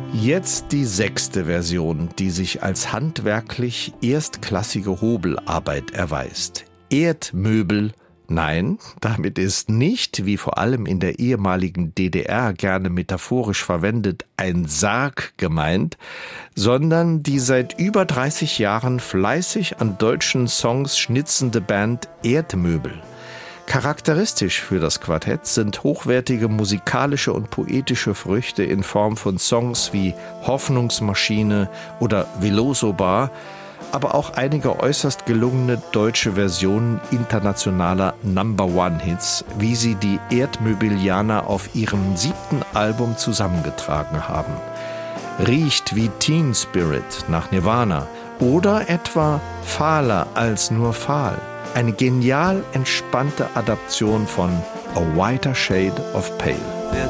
Jetzt die 6. Version, die sich als handwerklich erstklassige Hobelarbeit erweist. Erdmöbel. Nein, damit ist nicht, wie vor allem in der ehemaligen DDR gerne metaphorisch verwendet, ein Sarg gemeint, sondern die seit über 30 Jahren fleißig an deutschen Songs schnitzende Band Erdmöbel. Charakteristisch für das Quartett sind hochwertige musikalische und poetische Früchte in Form von Songs wie Hoffnungsmaschine oder Veloso Bar, aber auch einige äußerst gelungene deutsche Versionen internationaler Number-One-Hits, wie sie die Erdmöbilianer auf ihrem 7. Album zusammengetragen haben. Riecht wie Teen Spirit nach Nirvana oder etwa Fahler als nur fahl. Eine genial entspannte Adaption von A Whiter Shade of Pale.